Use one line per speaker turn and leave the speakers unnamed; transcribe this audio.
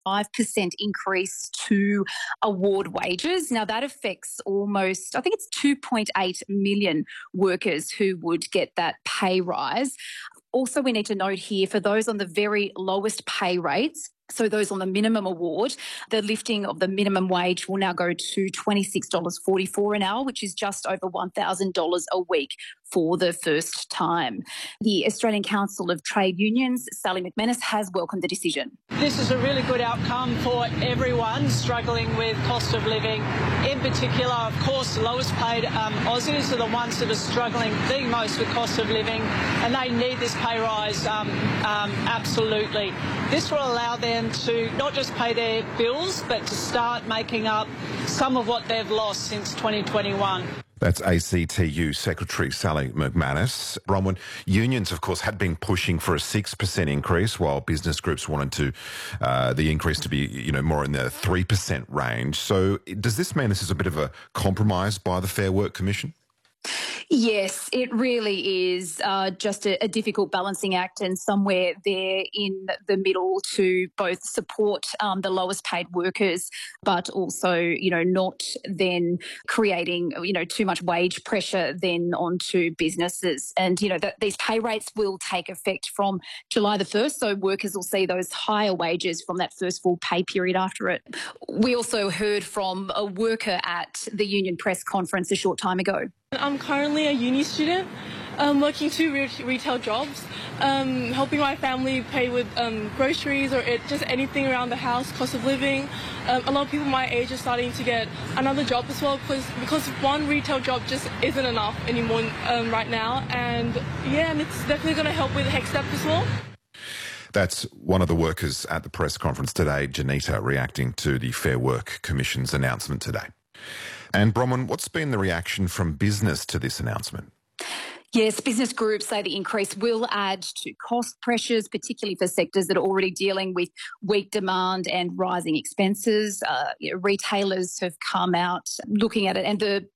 5% increase to award wages. Now, that affects almost, I think it's 2.8 million workers who would get that pay rise. Also, we need to note here for those on the very lowest pay rates, so those on the minimum award, the lifting of the minimum wage will now go to $26.44 an hour, which is just over $1,000 a week for the first time. The Australian Council of Trade Unions, Sally McManus, has welcomed the decision.
This is a really good outcome for everyone struggling with cost of living. In particular, of course, the lowest paid Aussies are the ones that are struggling the most with cost of living, and they need this pay rise absolutely. This will allow them to not just pay their bills, but to start making up some of what they've lost since 2021.
That's ACTU Secretary Sally McManus. Bronwyn, unions, of course, had been pushing for a 6% increase, while business groups wanted the increase to be, more in the 3% range. So does this mean this is a bit of a compromise by the Fair Work Commission?
Yes, it really is just a difficult balancing act, and somewhere there in the middle to both support the lowest paid workers, but also, not then creating, too much wage pressure then onto businesses. And, these pay rates will take effect from July the 1st, so workers will see those higher wages from that first full pay period after it. We also heard from a worker at the union press conference a short time ago.
I'm currently a uni student, working two retail jobs, helping my family pay with groceries or just anything around the house, cost of living. A lot of people my age are starting to get another job as well because one retail job just isn't enough anymore right now. And it's definitely going to help with HECSTEP as well.
That's one of the workers at the press conference today, Janita, reacting to the Fair Work Commission's announcement today. And Bronwyn, what's been the reaction from business to this announcement?
Yes, business groups say the increase will add to cost pressures, particularly for sectors that are already dealing with weak demand and rising expenses. Retailers have come out looking at it, and the